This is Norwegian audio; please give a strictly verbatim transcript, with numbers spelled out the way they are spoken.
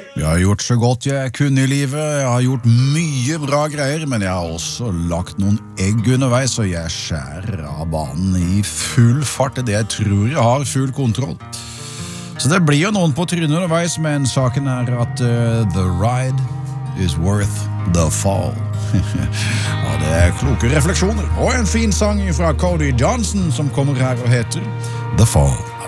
Jeg har gjort så godt jeg kunne i livet, jeg har gjort mye bra greier, men jeg har også lagt noen egg underveis, og jeg skjærer av banen i full fart, det jeg tror jeg har full kontroll. Så det blir jo noen på trynet underveis, men saken er at uh, the ride is worth the fall. Ja, det er kloke refleksjoner, og en fin sang fra Cody Johnson som kommer her og heter The Fall.